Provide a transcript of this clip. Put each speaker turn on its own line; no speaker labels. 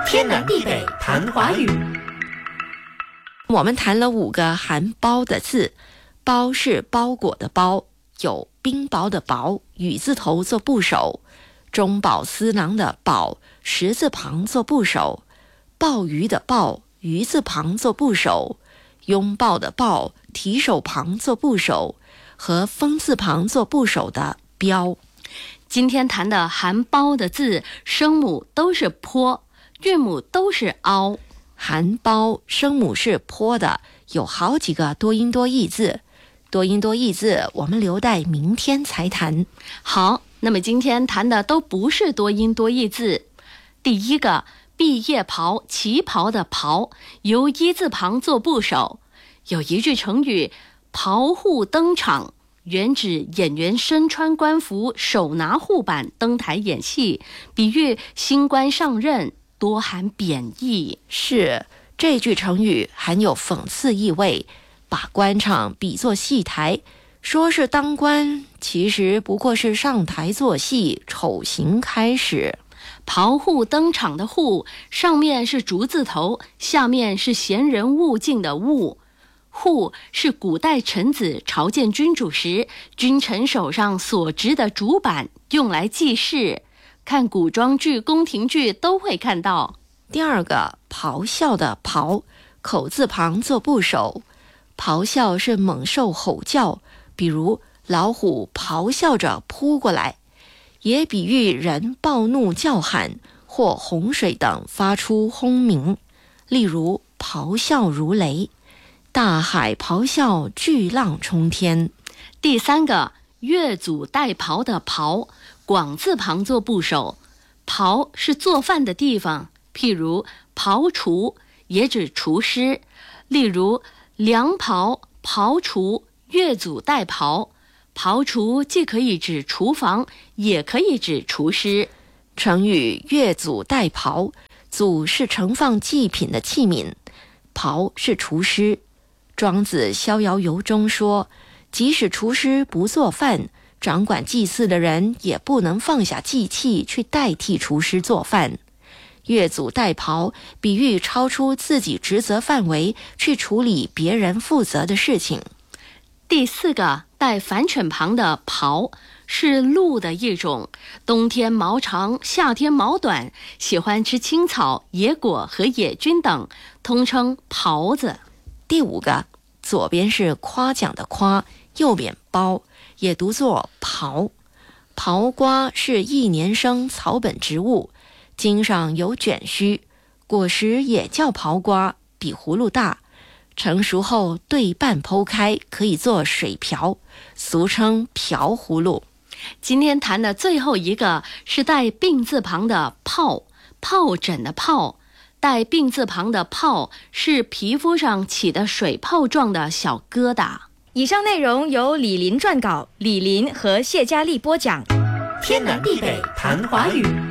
天南地北谈华语。
我们谈了5个含包的字，包是包裹的包，有冰雹的雹，雨字头做部首，中饱私囊的饱，石字旁做部首，鲍鱼的鲍，鱼字旁做部首，拥抱的抱，提手旁做部首，和风字旁做部首的标。
今天谈的含包的字，声母都是坡，韵母都是凹。
含包声母是坡的，有好几个多音多义字。多音多义字我们留待明天才谈。
好，那么今天谈的都不是多音多义字。第一个，毕业袍，旗袍的袍，由一字旁做部首。有一句成语袍户登场，原指演员身穿官服，手拿护板登台演戏，比喻新官上任，多含贬义。
是，这句成语含有讽刺意味，把官场比作戏台，说是当官，其实不过是上台做戏，丑行开始。
袍户登场的户，上面是竹字头，下面是闲人勿近的勿。户是古代臣子朝见君主时，君臣手上所执的竹板，用来记事。看古装剧、宫廷剧都会看到。
第二个，咆哮的咆，口字旁做部首。咆哮是猛兽吼叫，比如老虎咆哮着扑过来，也比喻人暴怒叫喊，或洪水等发出轰鸣。例如咆哮如雷，大海咆哮，巨浪冲天。
第三个，越俎代庖的庖，广字旁做部首。庖是做饭的地方，譬如庖厨，也指厨师。例如凉庖、庖厨、越俎代庖。庖厨既可以指厨房，也可以指厨师。
成语越俎代庖，俎是盛放祭品的器皿，庖是厨师。庄子《逍遥游》中说，即使厨师不做饭，掌管祭祀的人也不能放下祭器去代替厨师做饭。越俎代庖比喻超出自己职责范围去处理别人负责的事情。
第四个，带反犬旁的狍，是鹿的一种，冬天毛长，夏天毛短，喜欢吃青草、野果和野菌等，通称狍子。
第5个，左边是夸奖的夸，右边包，也读作刨。刨瓜是一年生草本植物，茎上有卷须，果实也叫刨瓜，比葫芦大，成熟后对半剖开，可以做水瓢，俗称瓢葫芦。
今天谈的最后一个是带病字旁的疱，疱疹的疱。带病字旁的疱是皮肤上起的水泡状的小疙瘩。
以上内容由李林撰稿，李林和谢佳丽播讲。
天南地北谈华语。